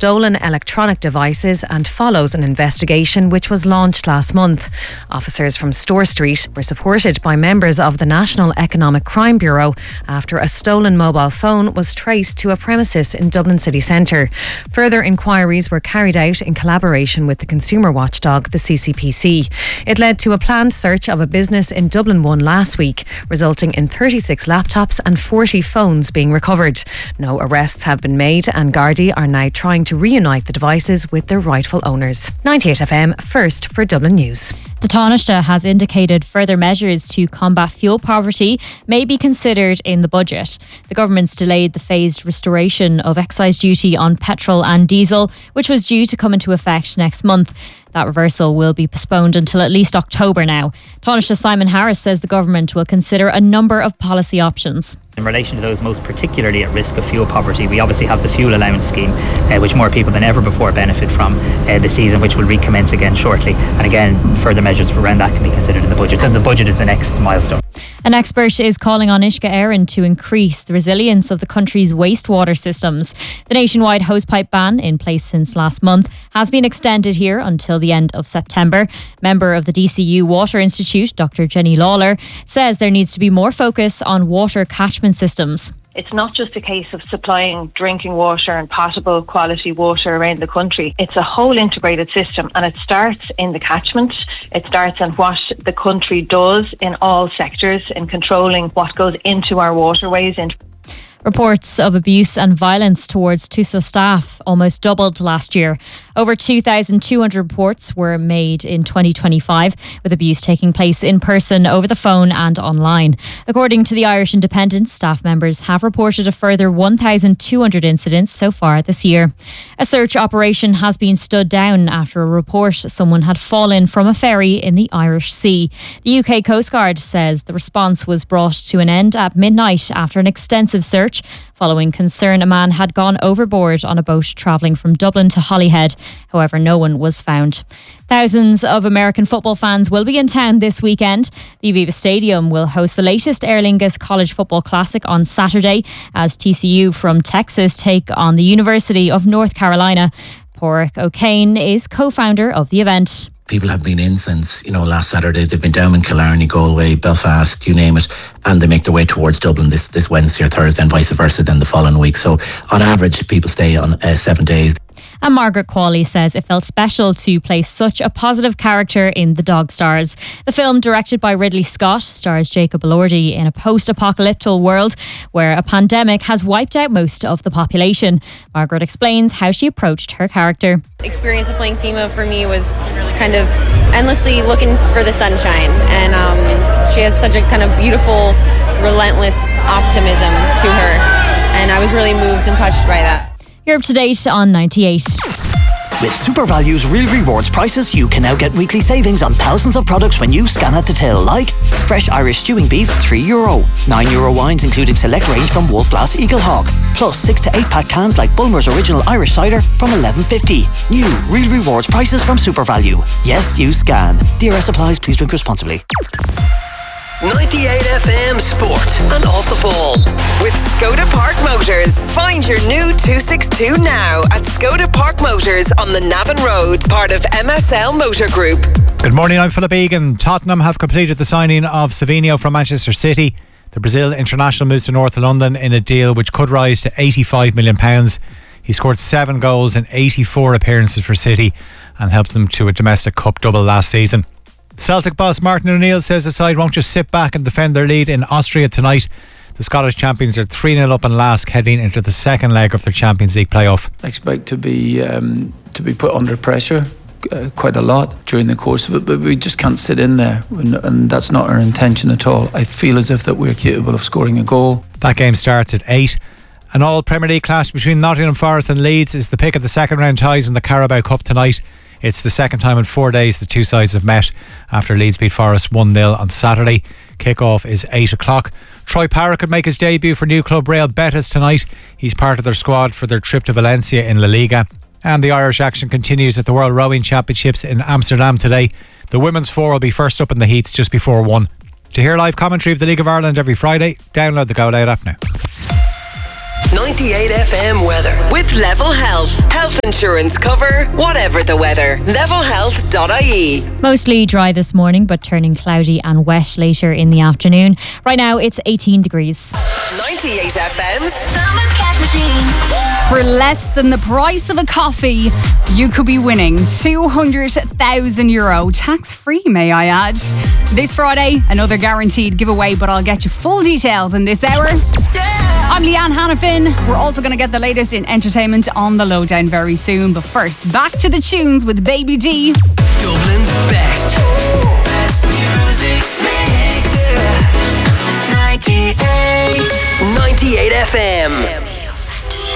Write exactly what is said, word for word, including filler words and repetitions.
stolen electronic devices and follows an investigation which was launched last month. Officers from Store Street were supported by members of the National Economic Crime Bureau after a stolen mobile phone was traced to a premises in Dublin city centre. Further inquiries were carried out in collaboration with the consumer watchdog, the C C P C. It led to a planned search of a business in Dublin one last week, resulting in thirty-six laptops and forty phones being recovered. No arrests have been made, and Gardaí are now trying to reunite the devices with their rightful owners. ninety-eight F M, first for Dublin News. The Taoiseach has indicated further measures to combat fuel poverty may be considered in the budget. The government's delayed the phased restoration of excise duty on petrol and diesel, which was due to come into effect next month. That reversal will be postponed until at least October now. Taoiseach Simon Harris says the government will consider a number of policy options. In relation to those most particularly at risk of fuel poverty, we obviously have the fuel allowance scheme, uh, which more people than ever before benefit from uh, this season, which will recommence again shortly. And again, further measures around that can be considered in the budget, because the budget is the next milestone. An expert is calling on Uisce Éireann to increase the resilience of the country's wastewater systems. The nationwide hosepipe ban, in place since last month, has been extended here until the end of September. Member of the D C U Water Institute, Doctor Jenny Lawler, says there needs to be more focus on water catchment systems. It's not just a case of supplying drinking water and potable quality water around the country. It's a whole integrated system, and it starts in the catchment. It starts in what the country does in all sectors in controlling what goes into our waterways. Reports of abuse and violence towards TUSA staff almost doubled last year. Over two thousand two hundred reports were made in twenty twenty-five, with abuse taking place in person, over the phone and online. According to the Irish Independent, staff members have reported a further one thousand two hundred incidents so far this year. A search operation has been stood down after a report someone had fallen from a ferry in the Irish Sea. The U K Coast Guard says the response was brought to an end at midnight after an extensive search, following concern a man had gone overboard on a boat travelling from Dublin to Holyhead. However, no one was found. Thousands of American football fans will be in town this weekend. The Aviva Stadium will host the latest Aer Lingus College Football Classic on Saturday, as T C U from Texas take on the University of North Carolina. Pádraig O'Kane is co-founder of the event. People have been in since, you know, last Saturday. They've been down in Killarney, Galway, Belfast, you name it, and they make their way towards Dublin this, this Wednesday or Thursday, and vice versa then the following week. So on average, people stay on uh, seven days. And Margaret Qualley says it felt special to place such a positive character in The Dog Stars. The film, directed by Ridley Scott, stars Jacob Elordi in a post-apocalyptic world where a pandemic has wiped out most of the population. Margaret explains how she approached her character. The experience of playing Seema for me was kind of endlessly looking for the sunshine, and um, she has such a kind of beautiful, relentless optimism to her, and I was really moved and touched by that. You're up to date on ninety-eight. With SuperValue's Real Rewards prices, you can now get weekly savings on thousands of products when you scan at the till, like fresh Irish stewing beef, three euro, nine euro wines including select range from Wolf Blass Eagle Hawk, plus six to eight pack cans like Bulmer's Original Irish Cider from eleven fifty. New Real Rewards prices from SuperValue. Yes, you scan. D R S applies. Please drink responsibly. ninety-eight F M Sport and Off the Ball with Skoda Park Motors. Find your new two sixty-two now at Skoda Park Motors on the Navan Road, part of M S L Motor Group. Good morning, I'm Philip Egan. Tottenham have completed the signing of Savinho from Manchester City. The Brazil international moves to North London in a deal which could rise to eighty-five million pounds. He scored seven goals in eighty-four appearances for City and helped them to a domestic cup double last season. Celtic boss Martin O'Neill says the side won't just sit back and defend their lead in Austria tonight. The Scottish champions are three nil up in Lask heading into the second leg of their Champions League playoff. I expect to be um, to be put under pressure uh, quite a lot during the course of it, but we just can't sit in there, and, and that's not our intention at all. I feel as if that we're capable of scoring a goal. That game starts at eight. An all Premier League clash between Nottingham Forest and Leeds is the pick of the second round ties in the Carabao Cup tonight. It's the second time in four days the two sides have met after Leeds beat Forest one nil on Saturday. Kick-off is eight o'clock. Troy Parrott could make his debut for new club Real Betis tonight. He's part of their squad for their trip to Valencia in La Liga. And the Irish action continues at the World Rowing Championships in Amsterdam today. The women's four will be first up in the heats just before one. To hear live commentary of the League of Ireland every Friday, download the Go Loud app now. ninety-eight F M weather with Level Health. Health insurance cover, whatever the weather. level health dot I E. Mostly dry this morning, but turning cloudy and wet later in the afternoon. Right now, it's eighteen degrees. ninety-eight F M's Summer Cash Machine. For less than the price of a coffee, you could be winning two hundred thousand euro. Tax-free, may I add. This Friday, another guaranteed giveaway, but I'll get you full details in this hour. I'm Leanne Hannafin. We're also going to get the latest in entertainment on the lowdown very soon. But first, back to the tunes with Baby D. Dublin's best. Best music mix. ninety-eight. ninety-eight F M.